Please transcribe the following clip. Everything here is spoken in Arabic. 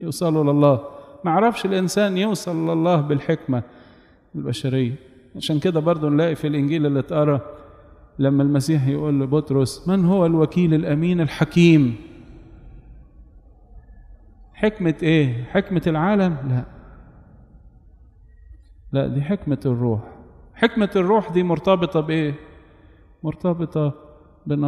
يوصلوا لله. ما عرفش الإنسان يوصل لله بالحكمة البشرية. عشان كده برضو نلاقي في الإنجيل اللي اتقرأ لما المسيح يقول لبطرس: من هو الوكيل الأمين الحكيم؟ حكمة إيه؟ حكمة العالم؟ لا، دي حكمة الروح. حكمة الروح دي مرتبطة بإيه؟ مرتبطة